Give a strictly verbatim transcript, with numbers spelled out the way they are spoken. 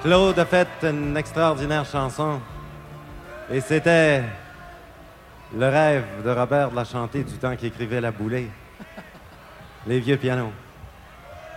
Claude a fait une extraordinaire chanson. Et c'était le rêve de Robert de la chanter du temps qu'il écrivait La Boulée. Les vieux pianos.